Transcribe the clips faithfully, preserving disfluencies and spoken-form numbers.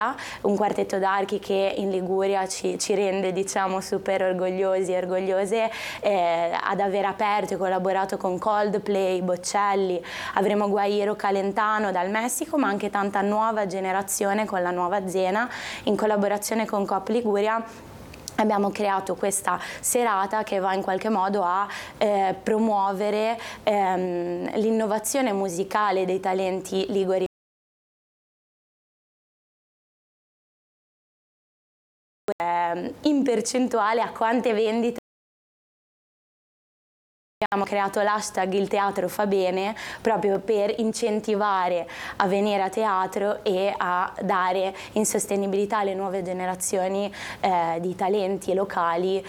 Un quartetto d'archi che in Liguria ci, ci rende, diciamo, super orgogliosi e orgogliose eh, ad aver aperto e collaborato con Coldplay, Bocelli. Avremo Guairo Calentano dal Messico, ma anche tanta nuova generazione con la nuova Zena in collaborazione con Coop Liguria. Abbiamo creato questa serata che va in qualche modo a eh, promuovere ehm, l'innovazione musicale dei talenti liguri eh, in percentuale a quante vendite. Abbiamo creato l'hashtag Il Teatro Fa Bene proprio per incentivare a venire a teatro e a dare in sostenibilità alle nuove generazioni eh, di talenti locali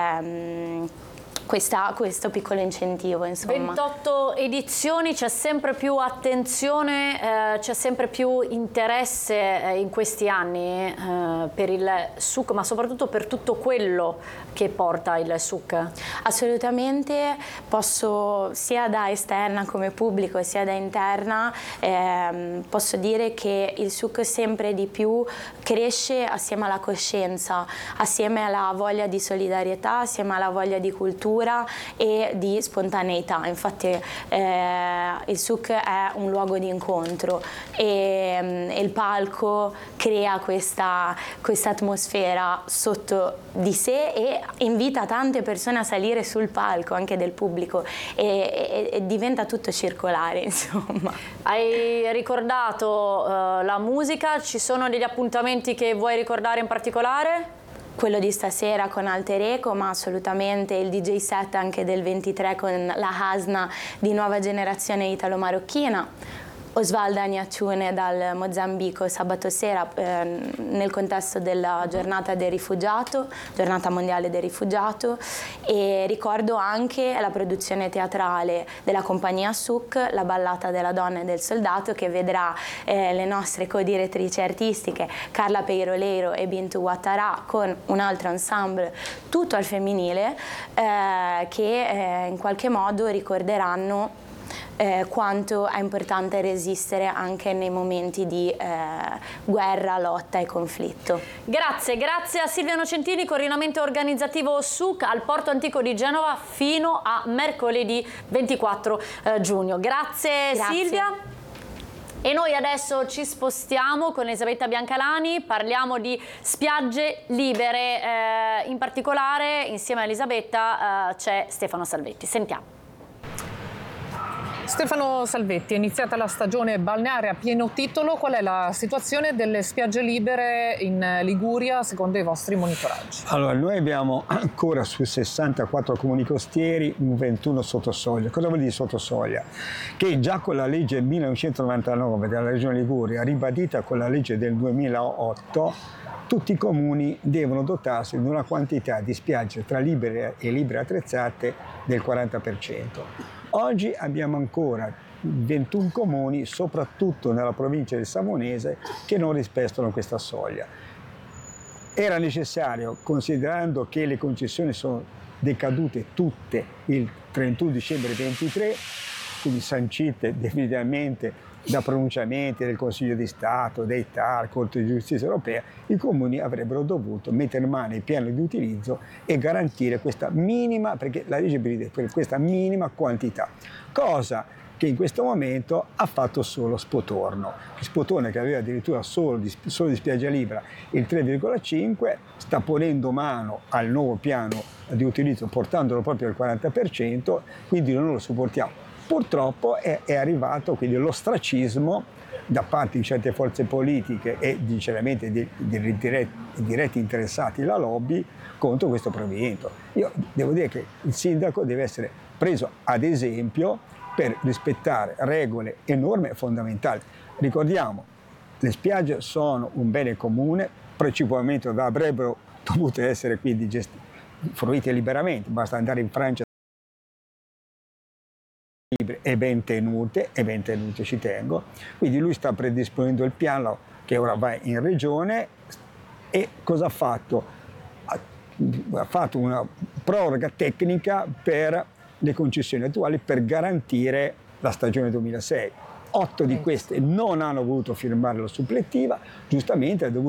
ehm, questa, questo piccolo incentivo, insomma. ventotto edizioni, c'è sempre più attenzione, eh, c'è sempre più interesse eh, in questi anni eh, per il S U C, ma soprattutto per tutto quello che porta il S U C. Assolutamente, posso sia da esterna come pubblico sia da interna, ehm, posso dire che il S U C sempre di più cresce assieme alla coscienza, assieme alla voglia di solidarietà, assieme alla voglia di cultura e di spontaneità. Infatti eh, il S U C è un luogo di incontro e, e il palco crea questa, questa atmosfera sotto di sé e invita tante persone a salire sul palco, anche del pubblico, e, e, e diventa tutto circolare, insomma. Hai ricordato uh, la musica, ci sono degli appuntamenti che vuoi ricordare in particolare? Quello di stasera con Alter Eco, ma assolutamente il D J set anche del ventitré con la Hasna di nuova generazione italo-marocchina. Osvaldo Agnaciune dal Mozambico sabato sera eh, nel contesto della giornata del rifugiato, giornata mondiale del rifugiato, e ricordo anche la produzione teatrale della compagnia S U C, La ballata della donna e del soldato, che vedrà eh, le nostre co-direttrici artistiche Carla Peiroleiro e Bintu Ouattara con un altro ensemble tutto al femminile eh, che eh, in qualche modo ricorderanno Eh, quanto è importante resistere anche nei momenti di eh, guerra, lotta e conflitto. Grazie, grazie a Silvia Nocentini, coordinamento organizzativo S U C al Porto Antico di Genova fino a mercoledì ventiquattro eh, giugno. Grazie, grazie Silvia. E noi adesso ci spostiamo con Elisabetta Biancalani, parliamo di spiagge libere, eh, in particolare insieme a Elisabetta eh, c'è Stefano Salvetti. Sentiamo. Stefano Salvetti, è iniziata la stagione balneare a pieno titolo. Qual è la situazione delle spiagge libere in Liguria secondo i vostri monitoraggi? Allora, noi abbiamo ancora su sessantaquattro comuni costieri un ventuno sotto soglia. Cosa vuol dire sotto soglia? Che già con la legge millenovecentonovantanove della Regione Liguria, ribadita con la legge del duemilaotto, tutti i comuni devono dotarsi di una quantità di spiagge tra libere e libere attrezzate del quaranta per cento. Oggi abbiamo ancora ventuno comuni, soprattutto nella provincia del Savonese, che non rispettano questa soglia. Era necessario, considerando che le concessioni sono decadute tutte il trentuno dicembre ventitré, quindi sancite definitivamente da pronunciamenti del Consiglio di Stato, dei T A R, Corte di Giustizia Europea, i comuni avrebbero dovuto mettere mano ai piani di utilizzo e garantire questa minima, perché la legge prevede per questa minima quantità, cosa che in questo momento ha fatto solo Spotorno. Spotorno, che aveva addirittura solo di, solo di spiaggia libera il tre virgola cinque, sta ponendo mano al nuovo piano di utilizzo portandolo proprio al quaranta per cento, quindi noi non lo supportiamo. Purtroppo è, è arrivato quindi l'ostracismo da parte di certe forze politiche e sinceramente di, di diretti, diretti interessati, la lobby, contro questo provvedimento. Io devo dire che il sindaco deve essere preso ad esempio per rispettare regole e norme fondamentali. Ricordiamo, le spiagge sono un bene comune, principalmente avrebbero dovuto essere quindi gestite, fruite liberamente, basta andare in Francia e ben tenute, e ben tenute ci tengo, quindi lui sta predisponendo il piano che ora va in regione. E cosa ha fatto? Ha, ha fatto una proroga tecnica per le concessioni attuali per garantire la stagione duemilasei. Otto di queste non hanno voluto firmare la supplettiva, giustamente ha dovuto